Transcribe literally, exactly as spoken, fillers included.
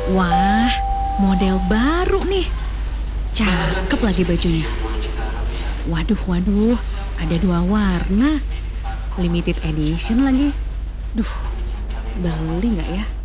Wah, model baru nih. Cakep lagi bajunya. Waduh, waduh, ada dua warna. Limited edition lagi. Duh, beli nggak ya?